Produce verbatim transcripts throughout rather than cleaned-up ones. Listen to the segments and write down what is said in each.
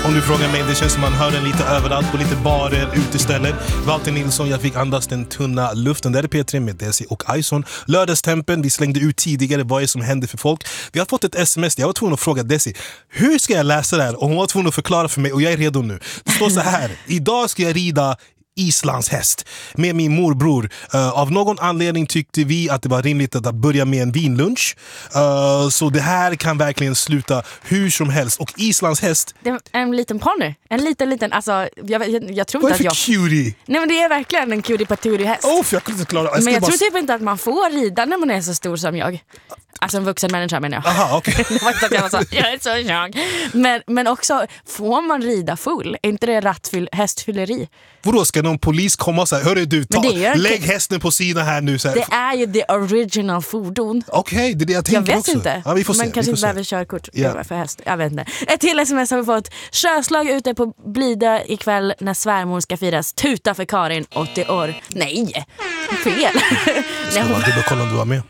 Om du frågar mig, det känns som man hör den lite överallt på lite barer, uteställen. Walter Nilsson, jag fick andas den tunna luften. Där är P tre med Desi och Ison. Lördagstempen, vi slängde ut tidigare vad är som händer för folk. Vi har fått ett sms, jag var tvungen att fråga Desi, hur ska jag läsa det här? Och hon var tvungen att förklara för mig och jag är redo nu. Det står så här, idag ska jag rida Islands häst med min morbror. Uh, av någon anledning tyckte vi att det var rimligt att börja med en vinlunch. Uh, så det här kan verkligen sluta hur som helst. Och Islands häst... Det är en liten pony. En liten, liten... Alltså, jag, jag, jag tror inte att jag... Vad är för cutie? Nej, men det är verkligen en cutie paturi häst. Oh, för jag kunde inte klara. Jag men jag bara... tror typ inte att man får rida när man är så stor som jag. Alltså en vuxen människa menar jag. Aha, okej. Okay. jag, jag är så tjock. Men, men också, får man rida full? Är inte det rattfyll, hästfylleri? Vadå, ska någon polis komma och säga, hörru du, ta, lägg hästen på sidan här nu. Så här. Det är ju the original fordon. Okej, okay, det är det jag tänker också. Jag vet också. inte. Ja, vi får man se, kanske vi får inte behöver se. körkort yeah. för häst. Jag vet inte. Ett till sms har vi fått. Sjöslag ute på Blida ikväll när svärmor ska firas. Tuta för Karin, åttio år. Nej, fel. Jag ska bara dubbelkolla om du var med.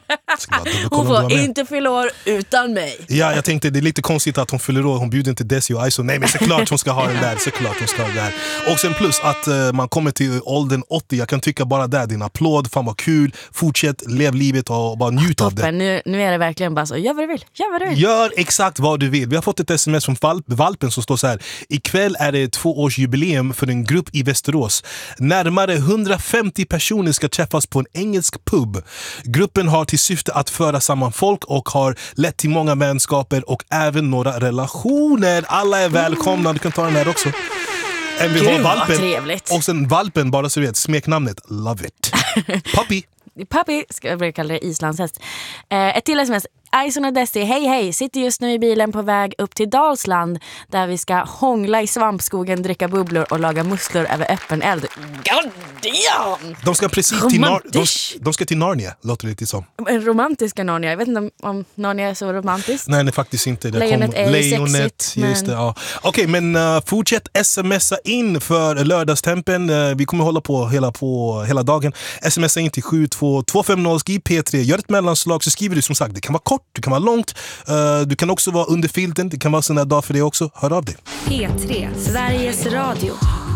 Hon får inte fylla år utan mig. Ja, jag tänkte det är lite konstigt att hon fyller år. Hon bjuder inte Desi och Ison. Nej, men såklart hon ska ha den där. Såklart hon ska ha den där. Och sen plus att uh, man kommer till åldern åttio. Jag kan tycka bara där, din applåd, fan vad kul. Fortsätt, lev livet och bara njut ah, av det. Nu, nu är det verkligen bara så, gör vad du vill. Gör vad du vill. Gör exakt vad du vill. Vi har fått ett sms från Valp, Valpen som står så här. Ikväll är det tvåårsjubileum för en grupp i Västerås. Närmare hundrafemtio personer ska träffas på en engelsk pub. Gruppen har till syfte att föra samman folk och har lett till många vänskaper och även några relationer. Alla är välkomna. Du kan ta den här också. En vi har valpen. Och sen valpen, bara så vet, smeknamnet Love It. Puppy. Puppy, ska jag börja kalla det islandshäst. Eh, ett till sms. Ison och Desi, hej hej, sitter just nu i bilen på väg upp till Dalsland där vi ska hångla i svampskogen, dricka bubblor och laga musslor över öppen eld. God damn! De ska precis till, Nar- de, de ska till Narnia, låter det lite som. En romantiska Narnia, jag vet inte om, om Narnia är så romantiskt. Nej, det är faktiskt inte. Det Lejonet kom, är Lejonet, sexigt. Just men... det, ja. Okej, okay, men uh, fortsätt smsa in för lördagstempen. Uh, vi kommer hålla på hela, på hela dagen. Smsa in till sju två två fem noll, skriv P tre, gör ett mellanslag så skriver du som sagt. Det kan vara kort, det kan vara långt. Uh, du kan också vara under filten, det kan vara sån här dag för det också. Hör av dig. P tre, Sveriges Radio.